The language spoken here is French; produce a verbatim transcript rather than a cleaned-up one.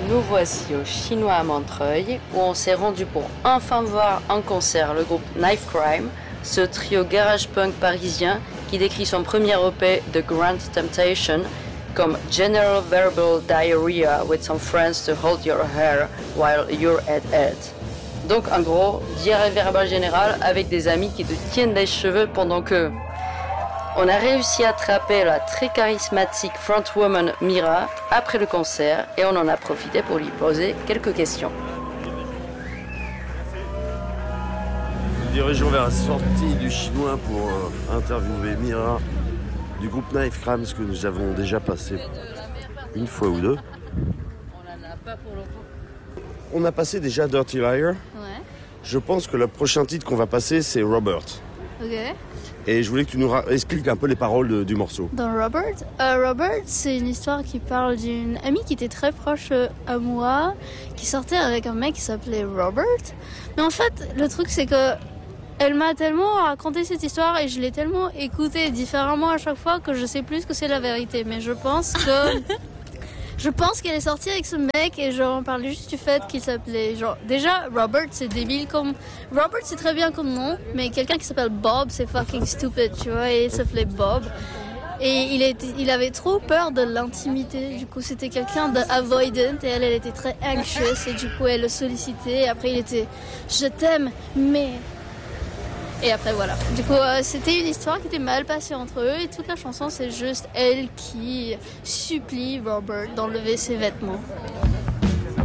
nous voici au Chinois à Montreuil, où on s'est rendu pour enfin voir en concert le groupe Knife Crime, ce trio garage punk parisien qui décrit son premier E P The Grand Temptation comme General Verbal Diarrhea with some friends to hold your hair while you're at it. Donc en gros, diarrhée verbale générale avec des amis qui te tiennent les cheveux pendant que... On a réussi à attraper la très charismatique frontwoman Mira après le concert et on en a profité pour lui poser quelques questions. Nous dirigeons vers la sortie du Chinois pour euh, interviewer Mira du groupe Knife Crime, que nous avons déjà passé une fois ou deux. On n'en a pas pour longtemps. On a passé déjà Dirty Liar. Ouais. Je pense que le prochain titre qu'on va passer, c'est Robert. Ok. Et je voulais que tu nous ra- expliques un peu les paroles de, du morceau. Dans Robert, euh, Robert, c'est une histoire qui parle d'une amie qui était très proche euh, à moi, qui sortait avec un mec qui s'appelait Robert. Mais en fait, le truc, c'est que elle m'a tellement raconté cette histoire et je l'ai tellement écoutée différemment à chaque fois que je sais plus que c'est la vérité. Mais je pense que je pense qu'elle est sortie avec ce mec et genre on parlait juste du fait qu'il s'appelait genre déjà Robert, c'est débile comme Robert, c'est très bien comme nom, mais quelqu'un qui s'appelle Bob, c'est fucking stupid, tu vois, et il s'appelait Bob. Et il était il avait trop peur de l'intimité. Du coup, c'était quelqu'un d'avoidant et elle elle était très anxious et du coup elle le sollicitait et après il était je t'aime mais et après voilà. Du coup, euh, c'était une histoire qui était mal passée entre eux et toute la chanson c'est juste elle qui supplie Robert d'enlever ses vêtements.